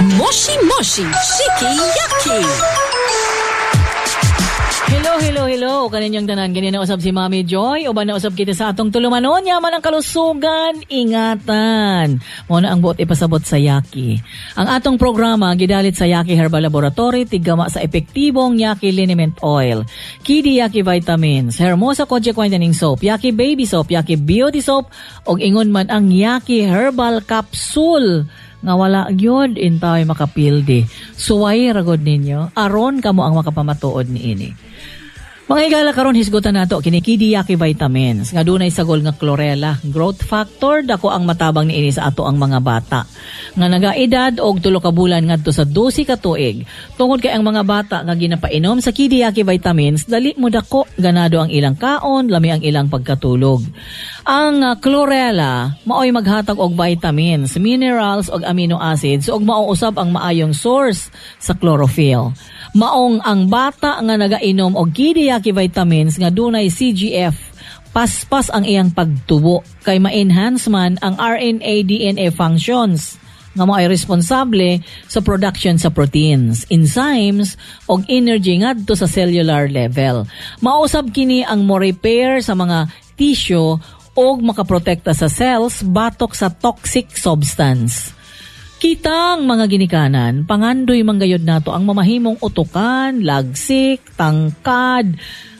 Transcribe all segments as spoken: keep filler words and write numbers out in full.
Moshi Moshi Shiki Yaki. Hello, hello, hello. Kaninyong tanan, ganyan na usab si Mami Joy. O ba na usab kita sa atong tulumanon, yaman ang kalusugan, ingatan. Muna ang buot ipasabot sa Yaki. Ang atong programa, gidalit sa Yaki Herbal Laboratory, tigama sa epektibong Yaki Liniment Oil, Kidi Yaki Vitamins, Hermosa Kodje Quintening Soap, Yaki Baby Soap, Yaki Beauty Soap, og ingon man ang Yaki Herbal Capsule. Nga wala gyud intaway makapildi. Suway ragod ninyo, aron kamo ang makapamatuod ni ini. Mga higala karon hisgutan nato kini Kidi Yaki Vitamins nga dunay sagol nga chlorella, growth factor dako ang matabang niini sa ato ang mga bata nga nagaedad og tulo ka bulan ngadto sa dose ka tuig. Tungod kay ang mga bata nga ginapainom sa Kidi Yaki Vitamins dali mo dako ganado ang ilang kaon, lami ang ilang pagkatulog. Ang uh, chlorella maoy maghatag og vitamins, minerals ug amino acids ug mauusab ang maayong source sa chlorophyll. Maong ang bata nga nagainom og Kidi Yaki Vitamins nga dunay C G F, paspas ang iyang pagtubo kay ma-enhance man ang R N A D N A functions nga mao'y responsable sa production sa proteins, enzymes og energy ngadto sa cellular level. Mausab kini ang mo-repair sa mga tissue og makaprotekta sa cells batok sa toxic substance. Kitang mga ginikanan, pangandoy manggayod nato ang mamahimong utukan, lagsik, tangkad,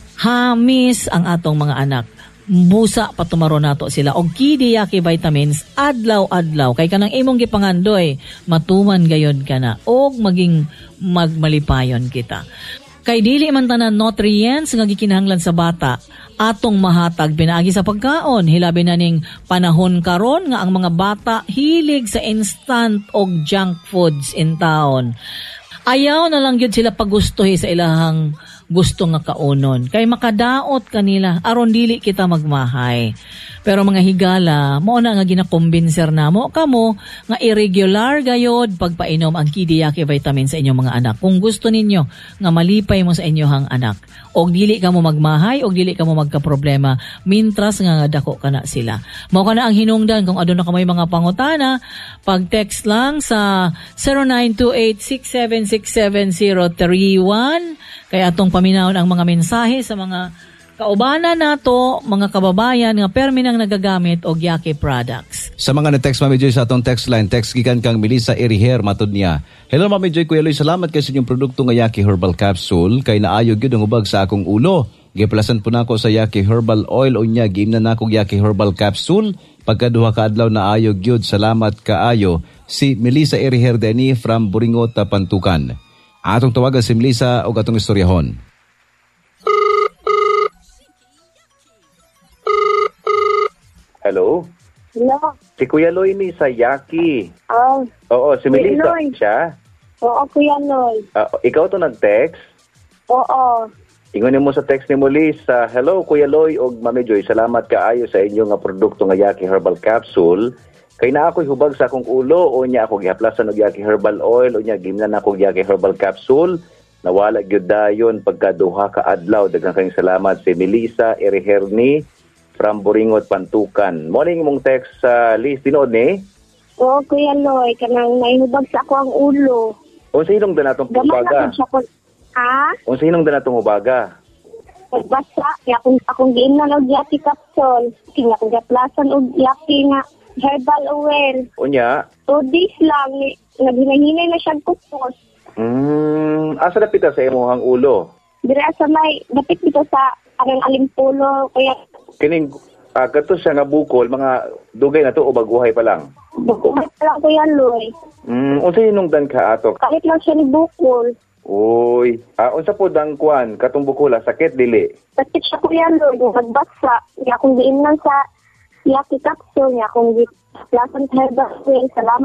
hamis ang atong mga anak. Busa patumaro nato sila og Kidi Yaki Vitamins adlaw-adlaw kay kanang imong gipangandoy matuman gayod kana og maging magmalipayon kita. Kay dili man tanan nutrients nga gikinahanglan sa bata atong mahatag pinaagi sa pagkaon. Hilabi na ning panahon karon nga ang mga bata hilig sa instant og junk foods in town. Ayaw na lang gyud sila pagustuhi sa ilahang gusto nga kaunon. Kay makadaot kanila aron dili kita magmahay. Pero mga higala, mao na nga ginakumbinser namo kamo nga irregular gayod pagpainom ang Kidi Yaki Vitamins sa inyong mga anak. Kung gusto ninyo nga malipay mo sa inyohang anak, og dili ka mo magmahay, og dili ka mo magkaproblema, mintras nga dako kana sila. Mao kana ang hinungdan kung aduna ka may mga pangutana, pag-text lang sa zero nine two eight six seven six seven zero three one. Kaya atong paminawon ang mga mensahe sa mga kaubanan nato, mga kababayan nga permi nang nagagamit og Yaki products. Sa mga na-text Mami Joy sa atong text line, text gikan kang Melissa Eriher matud niya. Hello Mami Joy, Kuya Loy, salamat kay sa inyong produkto nga Yaki Herbal Capsule kay naayog gyud ang ubag sa akong ulo. Giplasan po nako sa Yaki Herbal Oil unya giimnan nako Yaki Herbal Capsule pagkaduha ka adlaw naayog gyud. Salamat kaayo. Si Melissa Eriher Deni from Buringot, Pantukan. Atong tawagan si Melissa og atong istoryahon. Hello? Hello? Si Kuya Loy ni sa Yaki. Oh. Oo, si Melissa Loy. siya. Oo, Kuya Loy. Uh, ikaw to nag-text? Oo. Ingunin mo sa text ni Melissa, hello Kuya Loy og Mami Joy, salamat kaayo sa inyo nga produkto nga Yaki Herbal Capsule. Kay na ako'y hubag sa akong ulo, o niya ako gihaplasan og Yaki Herbal Oil, o niya gimnan ako Yaki Herbal Capsule. Nawala gyud dayon pagkaduha ka adlaw. Daghang kayong salamat si Melissa Eriherni from Buringot, Pantukan. Morning mong text sa uh, list, tinood ni? Oo, Kuya Loy, kanang naihubag sa ako ang ulo. O sa inong danatong hubaga? Ha? O sa inong danatong hubaga? Pagbasa, akong, akong giin na ng Yaki Capsule. Kaya akong gaplasan og Yaki nga Herbal Oil. O niya? Two days lang, naghinay-hinay na siyang kupos. Hmm, asa na pita sa imuhang ulo? Dira sa may, dapit dito sa anong alimpulo, kaya Kining uh, kato siya nga bukol, mga dugay na to o baguhay pa lang? bukumat pa lang Kuya Loy. Hmm, unsa hinungdan ka ato? Kahit lang siya ni bukol. Uy, ah, unsa po dang kwan, katong bukol, sakit dili? Sakit siya Kuya Loy, nagbasa. Kaya akong giin lang sa Yaki Capsule, niya akong giplasan sa Herbal Oil. Salamat.